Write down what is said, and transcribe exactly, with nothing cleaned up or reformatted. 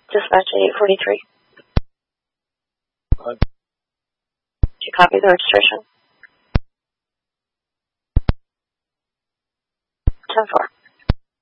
Dispatch eight forty-three. What? Did you copy the registration? ten four.